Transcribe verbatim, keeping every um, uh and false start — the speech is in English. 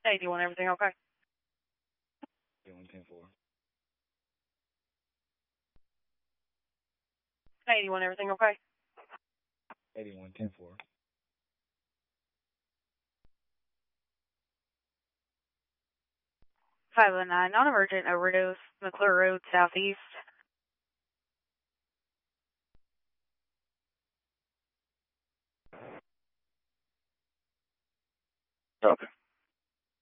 eighty-one, everything okay? eighty-one ten four. eighty-one, everything okay? eighty-one ten four. five oh nine, non-emergent overdose, McClure Road, southeast. Okay.